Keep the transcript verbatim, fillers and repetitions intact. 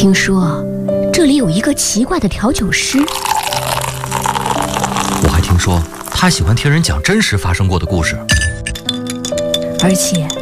听说这里有一个奇怪的调酒师， 我还听说他喜欢听人讲真实发生过的故事， 而且